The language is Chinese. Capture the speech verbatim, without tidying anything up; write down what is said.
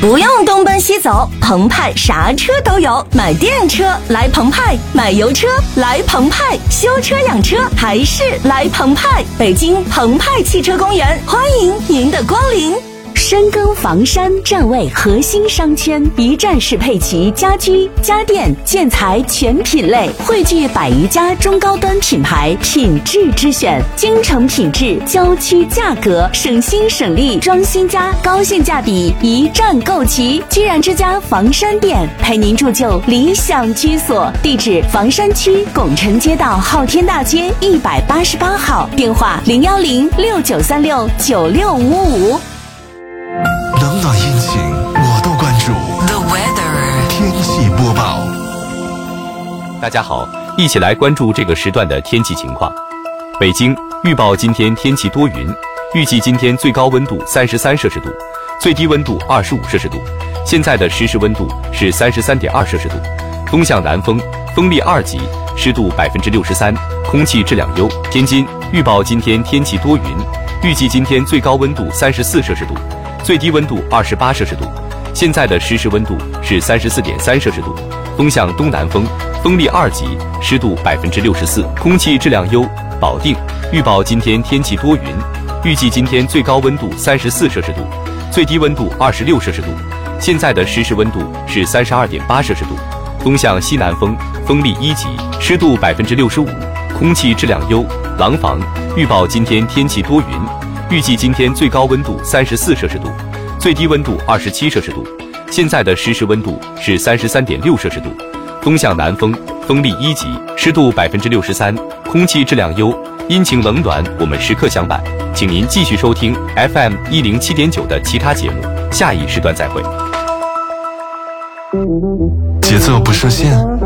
不用东奔西走，澎湃啥车都有。买电车来澎湃，买油车来澎湃，修车养车还是来澎湃。北京澎湃汽车公园，欢迎您的光临。深耕房山站位核心商圈，一站式配齐家居、家电、建材全品类，汇聚百余家中高端品牌，品质之选，京城品质，郊区价格，省心省力，装新家，高性价比，一站购齐。居然之家房山店，陪您铸就理想居所。地址：房山区拱辰街道昊天大街一百八十八号，电话零幺零六九三六九六五五。 冷暖阴晴我都关注。 The weather 天气播报。 大家好，一起来关注这个时段的天气情况。北京预报今天天气多云，预计今天最高温度三十三摄氏度，最低温度二十五摄氏度。现在的实时温度是三十三点二摄氏度，风向南风，风力二级，湿度百分之六十三，空气质量优。天津预报今天天气多云，预计今天最高温度三十四摄氏度，最低温度二十八摄氏度，现在的实时温度是三十四点三摄氏度，风向东南风，风力二级，湿度百分之六十四，空气质量优。保定预报今天天气多云，预计今天最高温度三十四摄氏度，最低温度二十六摄氏度，现在的实时温度是三十二点八摄氏度，风向西南风，风力一级，湿度百分之六十五，空气质量优。廊坊预报今天天气多云，预计今天最高温度三十四摄氏度，最低温度二十七摄氏度，现在的实时温度是三十三点六摄氏度，风向南风，风力一级，湿度百分之六十三，空气质量优。阴晴冷暖，我们时刻相伴。请您继续收听 F M 一零七点九的其他节目，下一时段再会。 节奏不设限，